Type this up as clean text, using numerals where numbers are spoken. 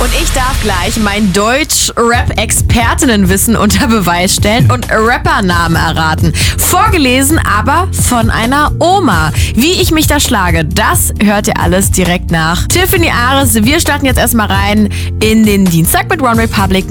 Und ich darf gleich mein Deutsch-Rap-Expertinnenwissen unter Beweis stellen und Rappernamen erraten. Vorgelesen aber von einer Oma. Wie ich mich da schlage, das hört ihr alles direkt nach Tiffany Ares. Wir starten jetzt erstmal rein in den Dienstag mit OneRepublic.